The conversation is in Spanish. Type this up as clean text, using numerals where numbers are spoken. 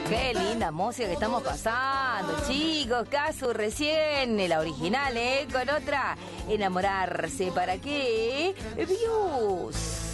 Qué linda música que estamos pasando, chicos. Casu recién, la original, con otra, Enamorarse. ¿Para qué? Views.